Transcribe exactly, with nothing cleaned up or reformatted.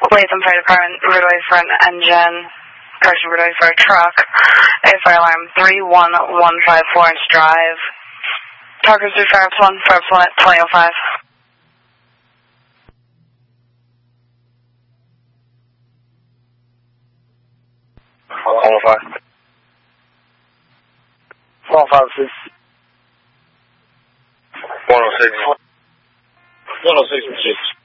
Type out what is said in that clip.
Latham Fire Department, roadway for an engine, correction, roadway for a truck, a fire alarm three one one five four inch drive. Talkers through Fire Ops one, Fire Ops one at twenty oh five. one oh five. one oh five, six. one oh six. one oh six, six.